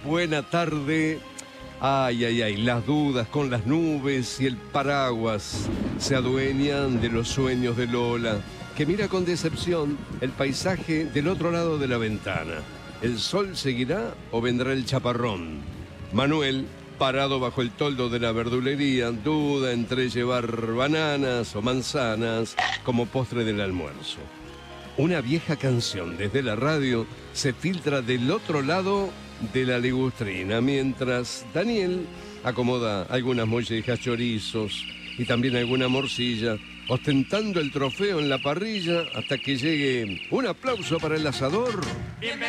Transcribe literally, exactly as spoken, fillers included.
Buena tarde. Ay, ay, ay, las dudas con las nubes y el paraguas se adueñan de los sueños de Lola, que mira con decepción el paisaje del otro lado de la ventana. ¿El sol seguirá o vendrá el chaparrón? Manuel, parado bajo el toldo de la verdulería, duda entre llevar bananas o manzanas como postre del almuerzo. Una vieja canción desde la radio se filtra del otro lado de la ligustrina, mientras Daniel acomoda algunas mollejas, chorizos y también alguna morcilla, ostentando el trofeo en la parrilla hasta que llegue un aplauso para el asador.